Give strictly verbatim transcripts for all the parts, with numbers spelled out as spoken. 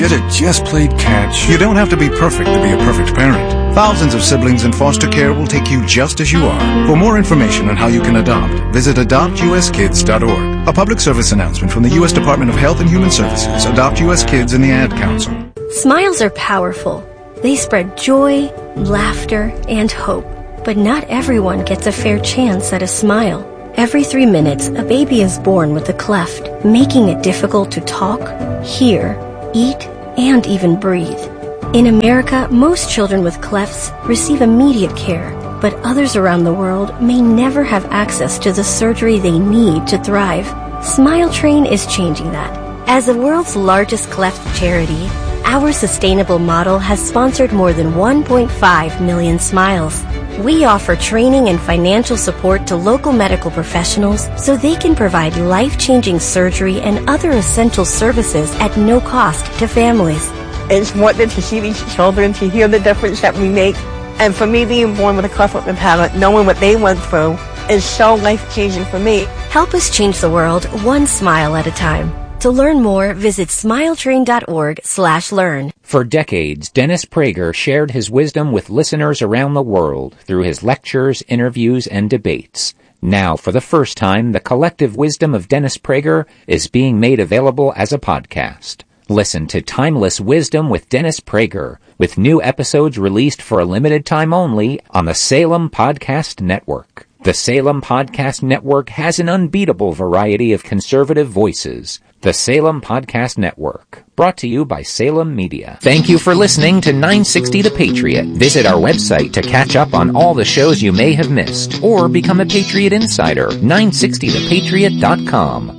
Did it just played catch? You don't have to be perfect to be a perfect parent. Thousands of siblings in foster care will take you just as you are. For more information on how you can adopt, visit adopt u s kids dot org. A public service announcement from the U S Department of Health and Human Services, Adopt U S Kids, and the Ad Council. Smiles are powerful. They spread joy, laughter, and hope. But not everyone gets a fair chance at a smile. Every three minutes, a baby is born with a cleft, making it difficult to talk, hear, eat, and even breathe. In America, most children with clefts receive immediate care, but others around the world may never have access to the surgery they need to thrive. Smile Train is changing that. As the world's largest cleft charity, our sustainable model has sponsored more than one point five million smiles. We offer training and financial support to local medical professionals so they can provide life-changing surgery and other essential services at no cost to families. It's wonderful to see these children, to hear the difference that we make. And for me, being born with a cleft lip and palate, knowing what they went through, is so life-changing for me. Help us change the world one smile at a time. To learn more, visit smiletrain.org slash learn. For decades, Dennis Prager shared his wisdom with listeners around the world through his lectures, interviews, and debates. Now, for the first time, the collective wisdom of Dennis Prager is being made available as a podcast. Listen to Timeless Wisdom with Dennis Prager, with new episodes released for a limited time only on the Salem Podcast Network. The Salem Podcast Network has an unbeatable variety of conservative voices. The Salem Podcast Network, brought to you by Salem Media. Thank you for listening to nine sixty The Patriot. Visit our website to catch up on all the shows you may have missed, or become a Patriot Insider, nine sixty the patriot dot com.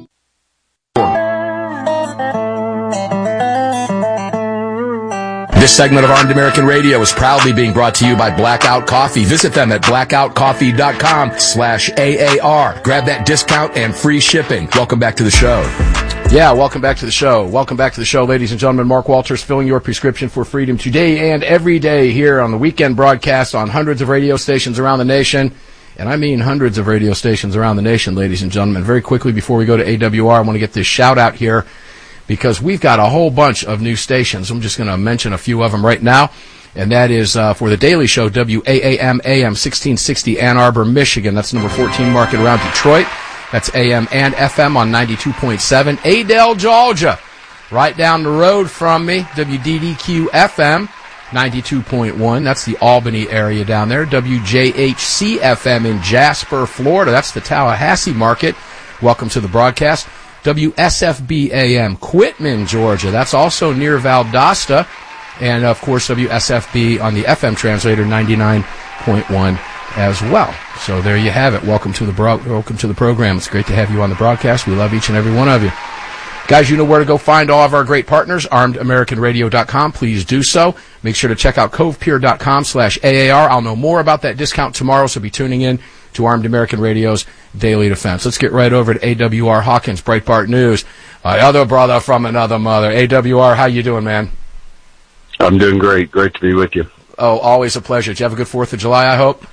This segment of Armed American Radio is proudly being brought to you by Blackout Coffee. Visit them at blackout coffee dot com slash A A R. Grab that discount and free shipping. Welcome back to the show. Yeah, welcome back to the show. Welcome back to the show, ladies and gentlemen. Mark Walters filling your prescription for freedom today and every day here on the weekend broadcast on hundreds of radio stations around the nation. And I mean hundreds of radio stations around the nation, ladies and gentlemen. Very quickly, before we go to A W R, I want to get this shout out here, because we've got a whole bunch of new stations. I'm just going to mention a few of them right now, and that is uh, for the Daily Show, W A A M A M sixteen sixty Ann Arbor, Michigan. That's number fourteen market around Detroit. That's A M and F M on ninety-two point seven. Adel, Georgia, right down the road from me, W D D Q F M, ninety-two point one. That's the Albany area down there. W J H C F M in Jasper, Florida. That's the Tallahassee market. Welcome to the broadcast. W S F B A M, Quitman, Georgia. That's also near Valdosta. And, of course, W S F B on the F M translator, ninety-nine point one as well. So there you have it. Welcome to the bro- welcome to the program. It's great to have you on the broadcast. We love each and every one of you. Guys, you know where to go find all of our great partners, armed american radio dot com. Please do so. Make sure to check out cove pier dot com slash A A R. I'll know more about that discount tomorrow, so be tuning in to Armed American Radio's Daily Defense. Let's get right over to A W R Hawkins, Breitbart News. My other brother from another mother. A W R, how you doing, man? I'm doing great. Great to be with you. Oh, always a pleasure. Did you have a good fourth of July, I hope?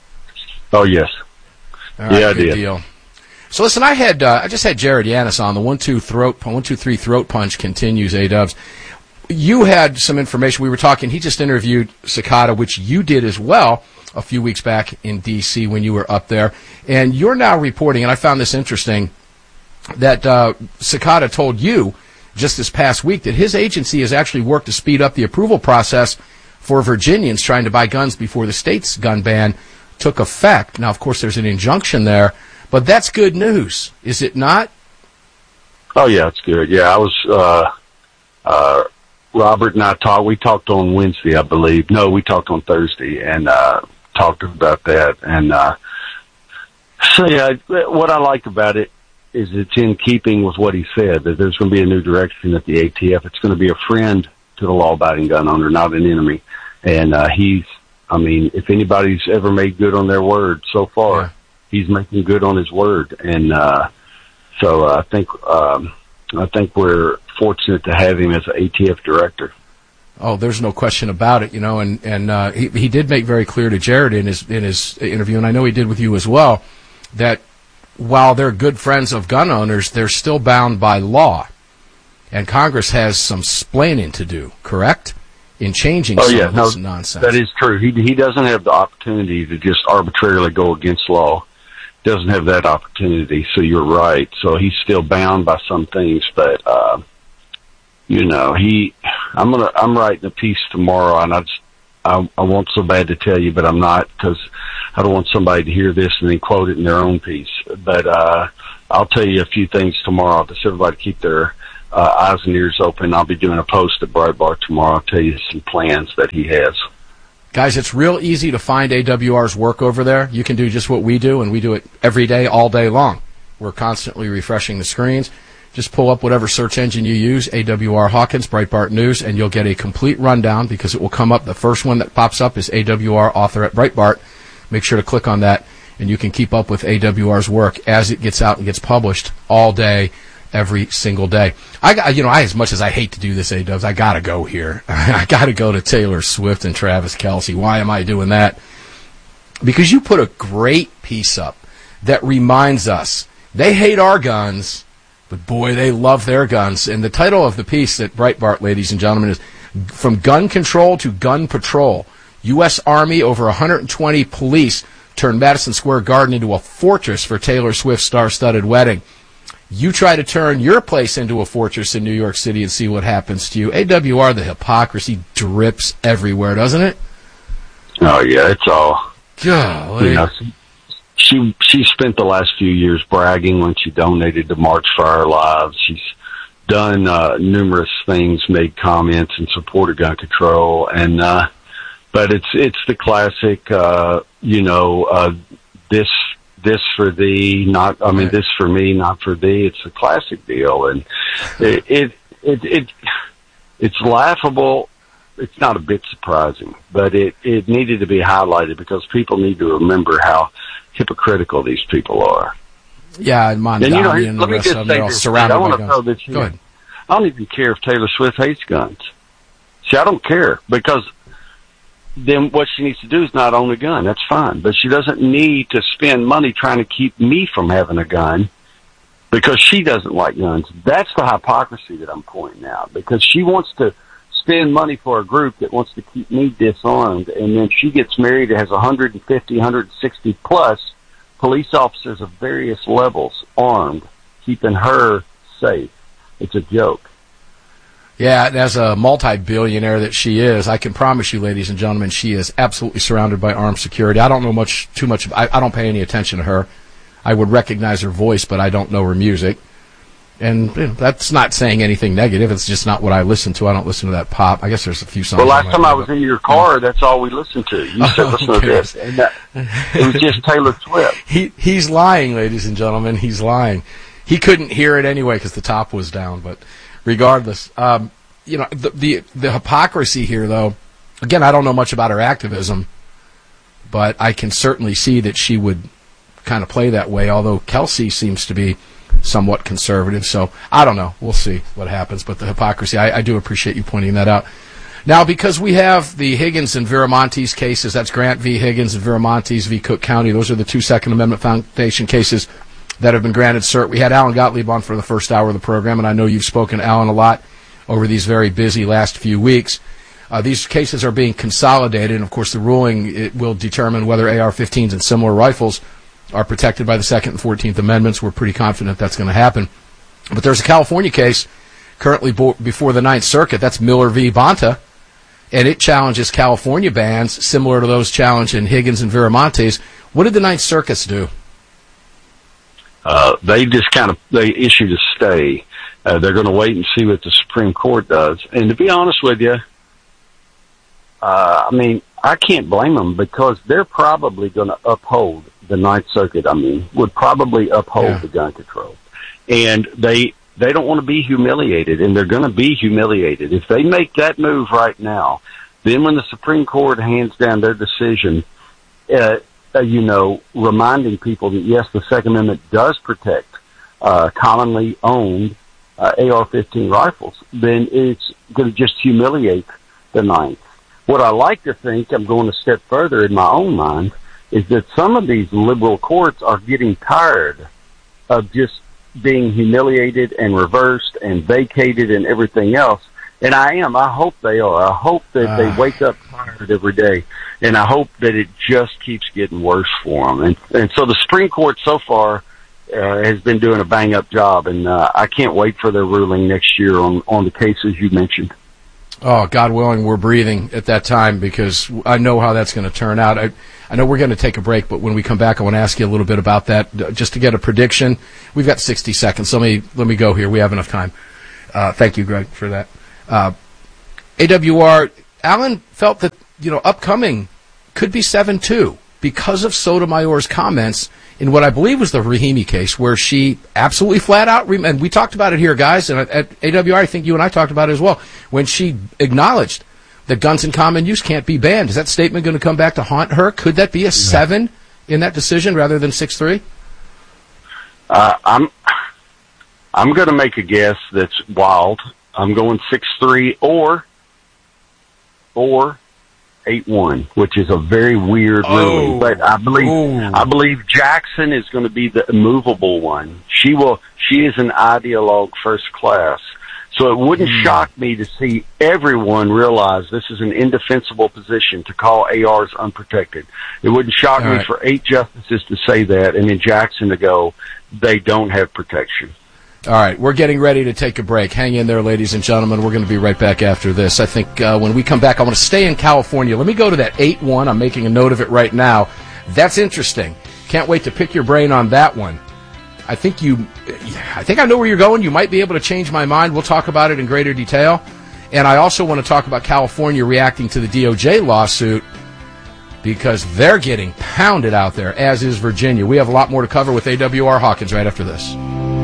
Oh, yes. All right, yeah, I good did. deal. So listen, I had uh, I just had Jared Yanis on. The one two throat one two three throat punch continues. A Dubs, you had some information. We were talking. He just interviewed Cicada, which you did as well a few weeks back in D C when you were up there, and you're now reporting. And I found this interesting that uh, Cicada told you just this past week that his agency has actually worked to speed up the approval process for Virginians trying to buy guns before the state's gun ban took effect. Now, of course, there's an injunction there. But that's good news, is it not? Oh, yeah, it's good. Yeah, I was, uh, uh, Robert and I talked, we talked on Wednesday, I believe. No, we talked on Thursday and, uh, talked about that. And, uh, so yeah, what I like about it is it's in keeping with what he said, that there's going to be a new direction at the A T F. It's going to be a friend to the law-abiding gun owner, not an enemy. And, uh, he's, I mean, if anybody's ever made good on their word so far, yeah. He's making good on his word, and uh, so uh, I think um, I think we're fortunate to have him as an A T F director. Oh, there's no question about it, you know. And and uh, he he did make very clear to Jared in his in his interview, and I know he did with you as well, that while they're good friends of gun owners, they're still bound by law. And Congress has some splaining to do, correct? In changing oh, some yeah, of no, this nonsense. That is true. He he doesn't have the opportunity to just arbitrarily go against law. Doesn't have that opportunity. So you're right. So he's still bound by some things, but uh, you know, he. I'm gonna. I'm writing a piece tomorrow, and I just. I, I want so bad to tell you, but I'm not, because I don't want somebody to hear this and then quote it in their own piece. But uh, I'll tell you a few things tomorrow. I'll just everybody keep their uh, eyes and ears open. I'll be doing a post at Breitbart tomorrow. I'll tell you some plans that he has. Guys, it's real easy to find A W R's work over there. You can do just what we do, and we do it every day, all day long. We're constantly refreshing the screens. Just pull up whatever search engine you use, A W R Hawkins, Breitbart News, and you'll get a complete rundown, because it will come up. The first one that pops up is A W R Author at Breitbart. Make sure to click on that, and you can keep up with A W R's work as it gets out and gets published all day, every single day. I got, you know, I, as much as I hate to do this, A-Dubs, I got to go here. I got to go to Taylor Swift and Travis Kelce. Why am I doing that? Because you put a great piece up that reminds us they hate our guns, but boy, they love their guns. And the title of the piece at Breitbart, ladies and gentlemen, is From Gun Control to Gun Patrol. U S. Army over one hundred twenty police turned Madison Square Garden into a fortress for Taylor Swift's star-studded wedding. You try to turn your place into a fortress in New York City and see what happens to you. A W R, the hypocrisy drips everywhere, doesn't it? Oh, yeah, it's all... Golly. You know, she she spent the last few years bragging when she donated to March for Our Lives. She's done uh, numerous things, made comments in support of gun control, and uh, but it's it's the classic, uh, you know, uh, this this for thee, not I mean right. this for me, not for thee. It's a classic deal, and it it it, it it's laughable. It's not a bit surprising, but it it needed to be highlighted because people need to remember how hypocritical these people are. Yeah, and Mondani and, you know, and the let me rest just of them, they're all this, surrounded I by want to guns. throw this Go in. ahead. I don't even care if Taylor Swift hates guns. See, I don't care, because then what she needs to do is not own a gun. That's fine. But she doesn't need to spend money trying to keep me from having a gun because she doesn't like guns. That's the hypocrisy that I'm pointing out, because she wants to spend money for a group that wants to keep me disarmed, and then she gets married and has one hundred fifty, one hundred sixty plus police officers of various levels armed, keeping her safe. It's a joke. Yeah, as a multi-billionaire that she is, I can promise you, ladies and gentlemen, she is absolutely surrounded by armed security. I don't know much, too much. I, I don't pay any attention to her. I would recognize her voice, but I don't know her music. And you know, that's not saying anything negative. It's just not what I listen to. I don't listen to that pop. I guess there's a few songs. Well, last time I was in your car, that's all we listened to. You said, listen okay. to this. And that, it was just Taylor Swift. He He's lying, ladies and gentlemen. He's lying. He couldn't hear it anyway because the top was down. But regardless, um, you know, the, the the hypocrisy here, though, again, I don't know much about her activism, but I can certainly see that she would kind of play that way, although Kelce seems to be somewhat conservative. So I don't know. We'll see what happens. But the hypocrisy, I, I do appreciate you pointing that out. Now, because we have the Higgins and Viramontes cases, that's Grant v. Higgins and Viramontes v. Cook County. Those are the two Second Amendment Foundation cases that have been granted cert. We had Alan Gottlieb on for the first hour of the program, and I know you've spoken to Alan a lot over these very busy last few weeks. Uh, these cases are being consolidated, and of course the ruling it will determine whether A R fifteens and similar rifles are protected by the Second and Fourteenth Amendments. We're pretty confident that's going to happen. But there's a California case currently bo- before the Ninth Circuit. That's Miller v. Bonta, and it challenges California bans similar to those challenged in Higgins and Viramontes. What did the Ninth Circuit do? Uh, they just kind of they issued a stay. Uh, they're going to wait and see what the Supreme Court does. And to be honest with you, uh, I mean, I can't blame them because they're probably going to uphold the Ninth Circuit. I mean, would probably uphold yeah. the gun control, and they they don't want to be humiliated, and they're going to be humiliated if they make that move right now. Then, when the Supreme Court hands down their decision, uh, uh, you know, reminding people that yes, the Second Amendment does protect uh, commonly owned uh, A R fifteen rifles, then it's going to just humiliate the Ninth. What I like to think, I'm going a step further in my own mind, is that some of these liberal courts are getting tired of just being humiliated and reversed and vacated and everything else. And I am. I hope they are. I hope that uh. they wake up tired every day. And I hope that it just keeps getting worse for them. And, and so the Supreme Court so far uh, has been doing a bang-up job, and uh, I can't wait for their ruling next year on, on the cases you mentioned. Oh, God willing, we're breathing at that time, because I know how that's going to turn out. I, I know we're going to take a break, but when we come back, I want to ask you a little bit about that, just to get a prediction. We've got sixty seconds. Let me let me go here. We have enough time. Uh, thank you, Greg, for that. Uh, A W R, Alan felt that, you know, upcoming could be seven two because of Sotomayor's comments in what I believe was the Rahimi case, where she absolutely flat out, and we talked about it here, guys, and at A W R, I think you and I talked about it as well, when she acknowledged that guns in common use can't be banned. Is that statement going to come back to haunt her? Could that be a seven in that decision rather than six three? Uh, I'm I'm going to make a guess that's wild. I'm going six three or or eight one, which is a very weird oh. ruling. But I believe oh. I believe Jackson is going to be the immovable one. She will. She is an ideologue first class. So it wouldn't mm. shock me to see everyone realize this is an indefensible position to call A Rs unprotected. It wouldn't shock All me right. for eight justices to say that, and then Jackson to go, they don't have protection. All right, we're getting ready to take a break. Hang in there, ladies and gentlemen. We're going to be right back after this. I think uh, when we come back, I want to stay in California. Let me go to that eight one. I'm making a note of it right now. That's interesting. Can't wait to pick your brain on that one. I think you, I think I know where you're going. You might be able to change my mind. We'll talk about it in greater detail. And I also want to talk about California reacting to the D O J lawsuit, because they're getting pounded out there, as is Virginia. We have a lot more to cover with A W R Hawkins right after this.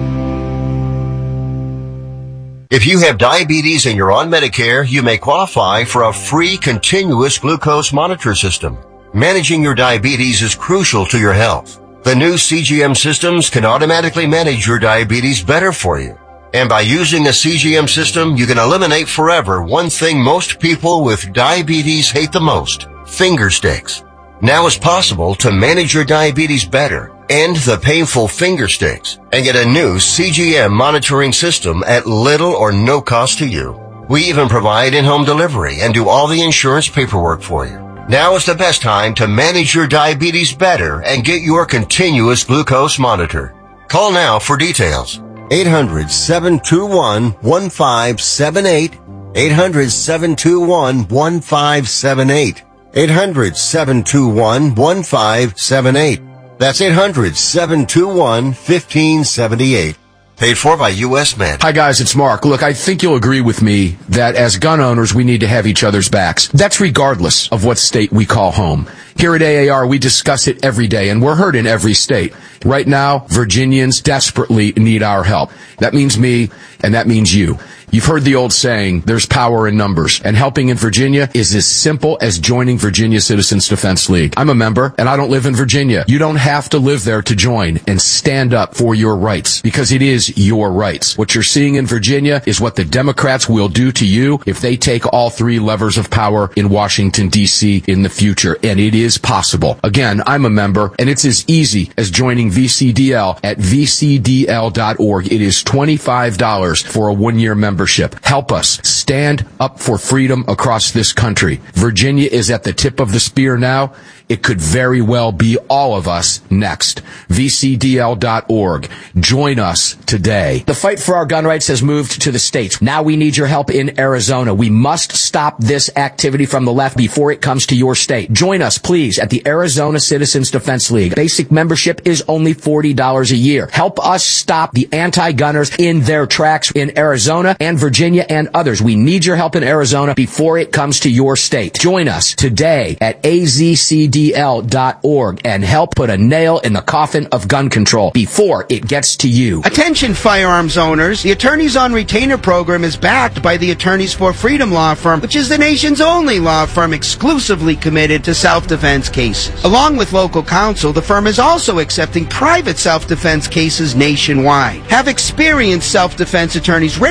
If you have diabetes and you're on Medicare, you may qualify for a free continuous glucose monitor system. Managing your diabetes is crucial to your health. The new C G M systems can automatically manage your diabetes better for you. And by using a C G M system, you can eliminate forever one thing most people with diabetes hate the most: finger sticks. Now it's possible to manage your diabetes better, end the painful finger sticks, and get a new C G M monitoring system at little or no cost to you. We even provide in-home delivery and do all the insurance paperwork for you. Now is the best time to manage your diabetes better and get your continuous glucose monitor. Call now for details. eight hundred, seven two one, one five seven eight. eight hundred, seven two one, one five seven eight. eight hundred, seven two one, one five seven eight. That's eight hundred, seven two one, one five seven eight. Paid for by U S Med. Hi, guys, it's Mark. Look, I think you'll agree with me that as gun owners, we need to have each other's backs. That's regardless of what state we call home. Here at A A R, we discuss it every day, and we're heard in every state. Right now, Virginians desperately need our help. That means me, and that means you. You've heard the old saying, there's power in numbers, and helping in Virginia is as simple as joining Virginia Citizens Defense League. I'm a member, and I don't live in Virginia. You don't have to live there to join and stand up for your rights, because it is your rights. What you're seeing in Virginia is what the Democrats will do to you if they take all three levers of power in Washington, D C in the future, and it is possible. Again, I'm a member, and it's as easy as joining V C D L at v c d l dot org. It is twenty-five dollars for a one-year membership. Help us stand up for freedom across this country. Virginia is at the tip of the spear now. It could very well be all of us next. v c d l dot org. Join us today. The fight for our gun rights has moved to the states. Now we need your help in Arizona. We must stop this activity from the left before it comes to your state. Join us, please, at the Arizona Citizens Defense League. Basic membership is only forty dollars a year. Help us stop the anti-gunners in their tracks in Arizona and Virginia and others. We need your help in Arizona before it comes to your state. Join us today at a z c d l dot org and help put a nail in the coffin of gun control before it gets to you. Attention firearms owners. The Attorneys on Retainer program is backed by the Attorneys for Freedom law firm, which is the nation's only law firm exclusively committed to self-defense cases. Along with local counsel, the firm is also accepting private self-defense cases nationwide. Have experienced self-defense attorneys ready to represent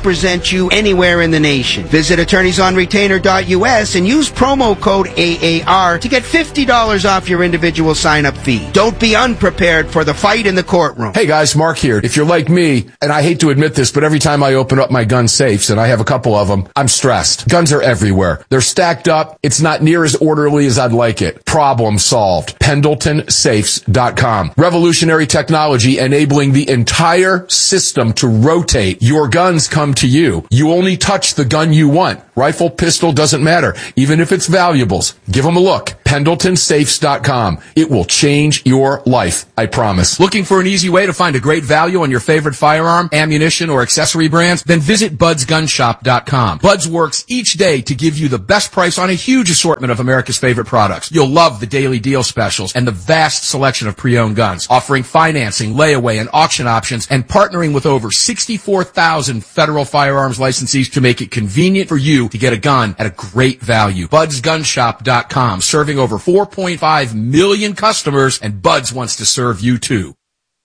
represent you anywhere in the nation. Visit attorneys on retainer dot U S and use promo code A A R to get fifty dollars off your individual sign-up fee. Don't be unprepared for the fight in the courtroom. Hey guys, Mark here. If you're like me, and I hate to admit this, but every time I open up my gun safes, and I have a couple of them, I'm stressed. Guns are everywhere. They're stacked up. It's not near as orderly as I'd like it. Problem solved. Pendleton Safes dot com. Revolutionary technology enabling the entire system to rotate. Your guns come to you. You only touch the gun you want. Rifle, pistol, doesn't matter. Even if it's valuables. Give them a look. Pendleton Safes dot com. It will change your life, I promise. Looking for an easy way to find a great value on your favorite firearm, ammunition, or accessory brands? Then visit Buds Gun Shop dot com. Buds works each day to give you the best price on a huge assortment of America's favorite products. You'll love the daily deal specials and the vast selection of pre-owned guns, offering financing, layaway, and auction options, and partnering with over sixty-four thousand federal firearms licensees to make it convenient for you to get a gun at a great value. Buds Gun Shop dot com, serving over four point five million customers, and Buds wants to serve you too.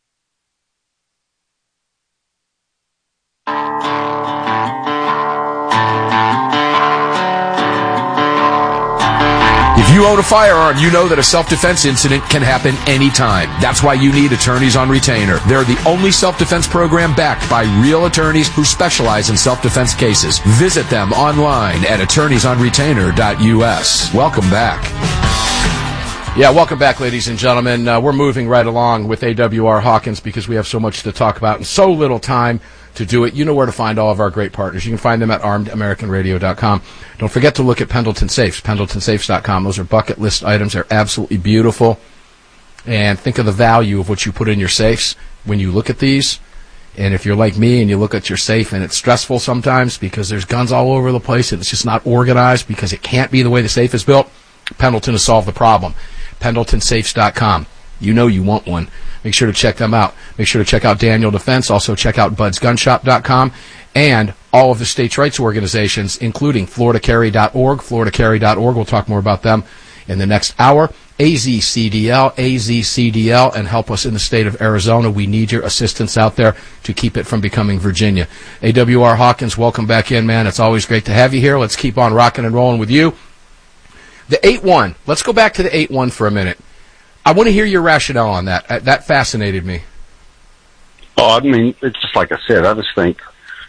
If you own a firearm, you know that a self-defense incident can happen anytime. That's why you need Attorneys on Retainer. They're the only self-defense program backed by real attorneys who specialize in self-defense cases. Visit them online at attorneys on retainer dot U S. Welcome back. Yeah, welcome back, ladies and gentlemen. Uh, we're moving right along with A W R Hawkins because we have so much to talk about and so little time to do it. You know where to find all of our great partners. You can find them at armed american radio dot com. Don't forget to look at Pendleton Safes, Pendleton Safes dot com. Those are bucket list items. They're absolutely beautiful. And think of the value of what you put in your safes when you look at these. And if you're like me and you look at your safe and it's stressful sometimes because there's guns all over the place and it's just not organized because it can't be the way the safe is built, Pendleton has solved the problem. Pendleton Safes dot com. You know you want one. Make sure to check them out. Make sure to check out Daniel Defense. Also check out Buds Gun Shop dot com and all of the states' rights organizations, including Florida Carry dot org, Florida Carry dot org. We'll talk more about them in the next hour. A Z C D L, A Z C D L, and help us in the state of Arizona. We need your assistance out there to keep it from becoming Virginia. A W R Hawkins, welcome back in, man. It's always great to have you here. Let's keep on rocking and rolling with you. The eight one. Let's go back to the eight one for a minute. I want to hear your rationale on that. That fascinated me. Oh, I mean, it's just like I said. I just think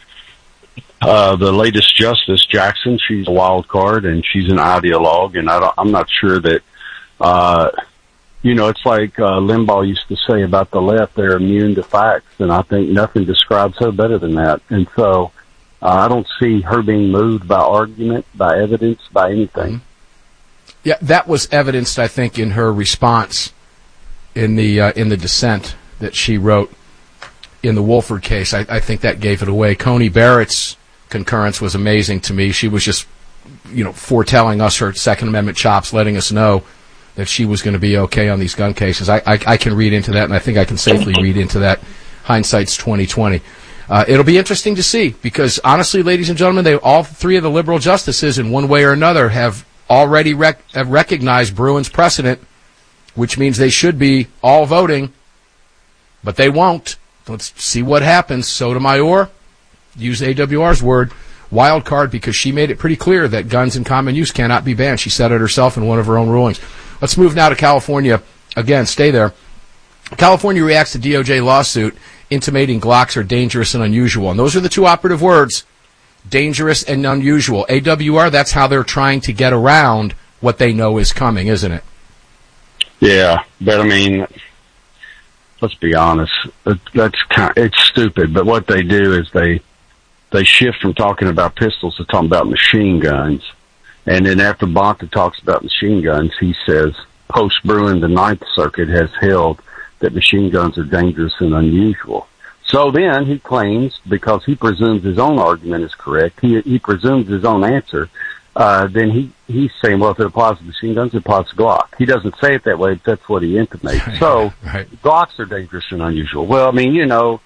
uh, the latest Justice Jackson, she's a wild card, and she's an ideologue, and I don't, I'm not sure that, uh, you know, it's like uh, Limbaugh used to say about the left, they're immune to facts, and I think nothing describes her better than that. And so uh, I don't see her being moved by argument, by evidence, by anything. Mm-hmm. Yeah, that was evidenced, I think, in her response in the uh, in the dissent that she wrote in the Wolford case. I, I think that gave it away. Coney Barrett's concurrence was amazing to me. She was just, you know, foretelling us her Second Amendment chops, letting us know that she was going to be okay on these gun cases. I, I, I can read into that, and I think I can safely read into that. Hindsight's twenty twenty. Uh, it'll be interesting to see because, honestly, ladies and gentlemen, they all three of the liberal justices, in one way or another, have already rec- have recognized Bruin's precedent, which means they should be all voting, but they won't. Let's see what happens. Sotomayor, use A W R's word, wild card, because she made it pretty clear that guns in common use cannot be banned. She said it herself in one of her own rulings. Let's move now to California. Again, stay there. California reacts to D O J lawsuit intimating Glocks are dangerous and unusual. And those are the two operative words. Dangerous and unusual. A W R, that's how they're trying to get around what they know is coming, isn't it? Yeah, but I mean, let's be honest. That's kind of, it's stupid, but what they do is they they shift from talking about pistols to talking about machine guns. And then after Bonta talks about machine guns, he says, post-Bruin, the Ninth Circuit has held that machine guns are dangerous and unusual. So then he claims, because he presumes his own argument is correct, he he presumes his own answer, uh, then he, he's saying, well, if it applies to machine guns, it applies to Glock. He doesn't say it that way, but that's what he intimates. So right. Glocks are dangerous and unusual. Well, I mean, you know,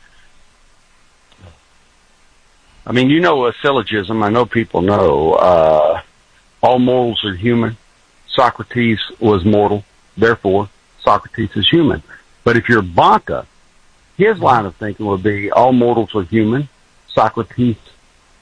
I mean, you know a syllogism, I know people know, uh, all mortals are human. Socrates was mortal, therefore Socrates is human. But if you're Bonta, his line of thinking would be all mortals are human. Socrates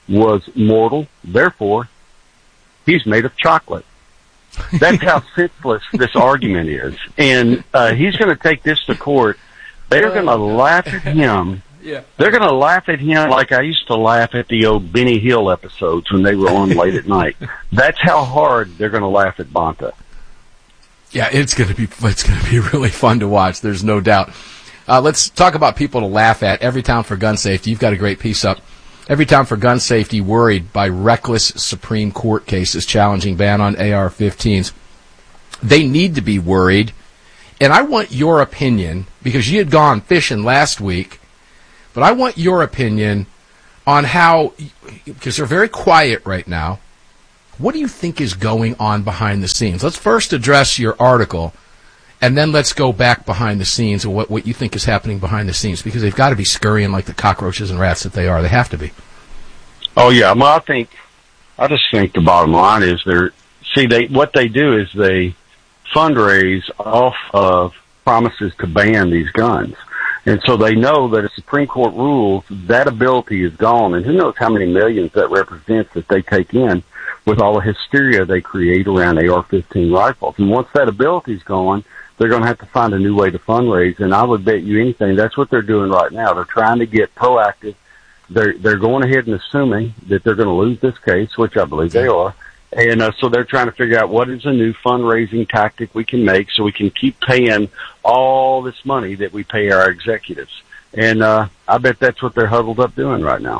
was mortal. Therefore, he's made of chocolate. That's how senseless this argument is. And uh, he's going to take this to court. They're going to laugh at him. Yeah. They're going to laugh at him like I used to laugh at the old Benny Hill episodes when they were on late at night. That's how hard they're going to laugh at Bonta. Yeah, it's going to be it's going to be really fun to watch. There's no doubt. Uh, let's talk about people to laugh at. Everytown for Gun Safety. You've got a great piece up. Everytown for Gun Safety worried by reckless Supreme Court cases challenging ban on A R fifteens. They need to be worried. And I want your opinion, because you had gone fishing last week, but I want your opinion on how, because they're very quiet right now, what do you think is going on behind the scenes? Let's first address your article, and then let's go back behind the scenes and what, what you think is happening behind the scenes, because they've got to be scurrying like the cockroaches and rats that they are. They have to be. Oh, yeah. Well, I think, I just think the bottom line is they're, see, they, what they do is they fundraise off of promises to ban these guns. And so they know that if Supreme Court rules, that ability is gone. And who knows how many millions that represents that they take in with all the hysteria they create around A R fifteen rifles. And once that ability is gone, they're going to have to find a new way to fundraise. And I would bet you anything, that's what they're doing right now. They're trying to get proactive. They're, they're going ahead and assuming that they're going to lose this case, which I believe they are. And uh, so they're trying to figure out what is a new fundraising tactic we can make so we can keep paying all this money that we pay our executives. And uh, I bet that's what they're huddled up doing right now.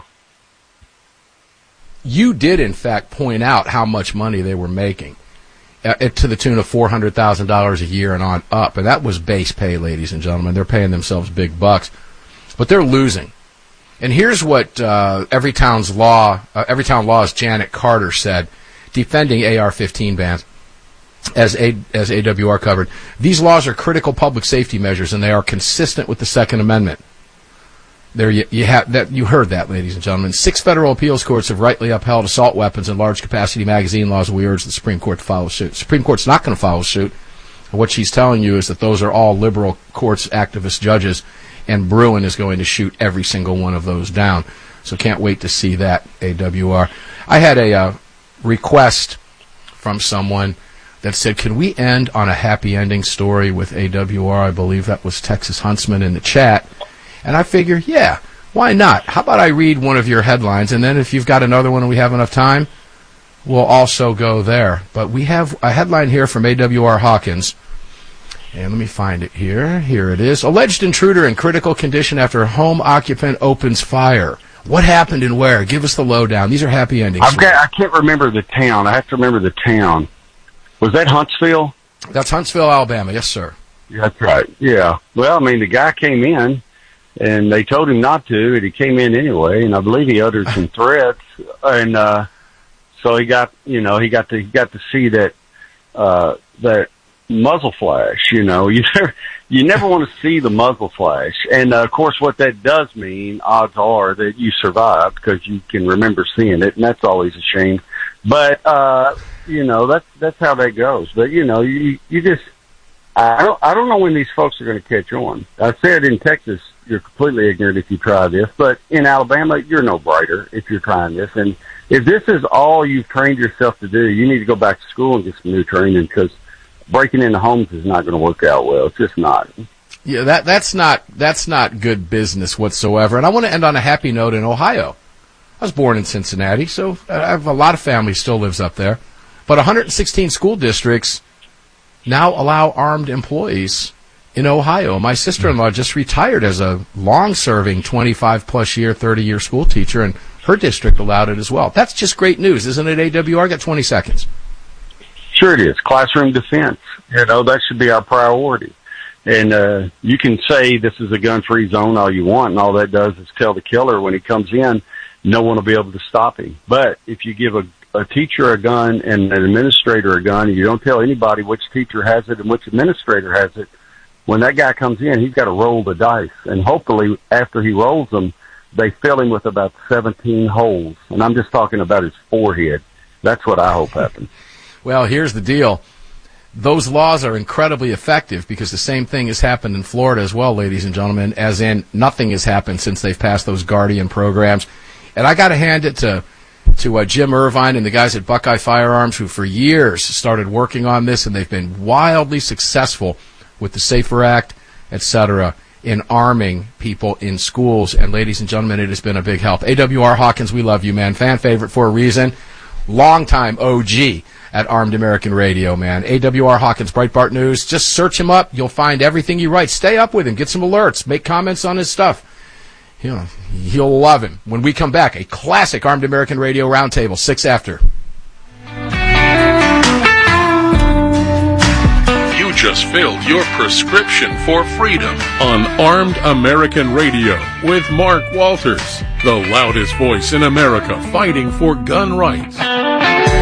You did, in fact, point out how much money they were making, uh, to the tune of four hundred thousand dollars a year and on up. And that was base pay, ladies and gentlemen. They're paying themselves big bucks. But they're losing. And here's what uh, Everytown's law, uh, Everytown Law's Janet Carter said, defending A R fifteen bans, as A, as A W R covered. These laws are critical public safety measures, and they are consistent with the Second Amendment. There you, you have that. You heard that, ladies and gentlemen. Six federal appeals courts have rightly upheld assault weapons and large capacity magazine laws. We urge the Supreme Court to follow suit. Supreme Court's not going to follow suit. What she's telling you is that those are all liberal courts, activist judges, and Bruin is going to shoot every single one of those down. So can't wait to see that, A W R. I had a uh, request from someone that said, can we end on a happy ending story with A W R? I believe that was Texas Huntsman in the chat. And I figure, yeah, why not? How about I read one of your headlines, and then if you've got another one and we have enough time, we'll also go there. But we have a headline here from A W R Hawkins. And let me find it here. Here it is. Alleged intruder in critical condition after home occupant opens fire. What happened and where? Give us the lowdown. These are happy endings. I've got, I can't remember the town. I have to remember the town. Was that Huntsville? That's Huntsville, Alabama. Yes, sir. Yeah, that's right. Yeah. Well, I mean, the guy came in, and they told him not to, and he came in anyway, and I believe he uttered some threats, and uh, so he got, you know, he got to he got to see that uh, that muzzle flash. You know, you never you never want to see the muzzle flash, and uh, of course, what that does mean, odds are that you survived because you can remember seeing it, and that's always a shame. But uh, you know, that's that's how that goes. But you know, you you just I don't I don't know when these folks are going to catch on. I said in Texas, you're completely ignorant if you try this, but in Alabama, you're no brighter if you're trying this. And if this is all you've trained yourself to do, you need to go back to school and get some new training, because breaking into homes is not going to work out well. It's just not. Yeah, that that's not that's not good business whatsoever. And I want to end on a happy note in Ohio. I was born in Cincinnati, so I have a lot of family still lives up there. But one hundred sixteen school districts now allow armed employees in Ohio. My sister-in-law just retired as a long-serving twenty-five plus year, thirty-year school teacher, and her district allowed it as well. That's just great news, isn't it, A W R? Got twenty seconds. Sure it is. Classroom defense. You know, that should be our priority. And uh, you can say this is a gun-free zone all you want, and all that does is tell the killer when he comes in, no one will be able to stop him. But if you give a, a teacher a gun and an administrator a gun, and you don't tell anybody which teacher has it and which administrator has it, when that guy comes in, he's got to roll the dice. And hopefully, after he rolls them, they fill him with about seventeen holes. And I'm just talking about his forehead. That's what I hope happens. Well, here's the deal. Those laws are incredibly effective because the same thing has happened in Florida as well, ladies and gentlemen, as in nothing has happened since they've passed those Guardian programs. And I got to hand it to to uh, Jim Irvine and the guys at Buckeye Firearms, who for years started working on this, and they've been wildly successful with the SAFER Act, et cetera, in arming people in schools. And ladies and gentlemen, it has been a big help. A W R Hawkins, we love you, man. Fan favorite for a reason. Longtime O G at Armed American Radio, man. A W R Hawkins, Breitbart News. Just search him up. You'll find everything he writes. Stay up with him. Get some alerts. Make comments on his stuff. You know, you'll love him. When we come back, a classic Armed American Radio Roundtable, six after. You just filled your prescription for freedom on Armed American Radio with Mark Walters, the loudest voice in America fighting for gun rights.